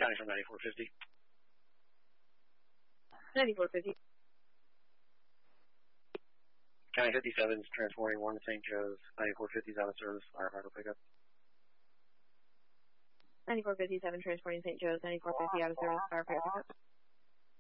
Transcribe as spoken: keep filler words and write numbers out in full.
County from ninety-four fifty. ninety-four fifty. County fifty-seven is transporting one to Saint Joe's. ninety-four fifty is out of service. Firefighter pickup. ninety-four fifty-seven transporting Saint Joe's. ninety-four fifty out of service. Firefighter pickup.